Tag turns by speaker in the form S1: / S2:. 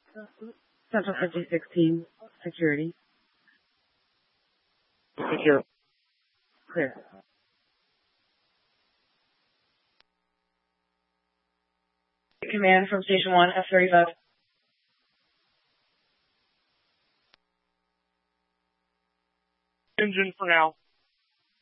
S1: Central 5016, security.
S2: Secure.
S1: Clear. Command from Station 1, F-35.
S2: Engine for now.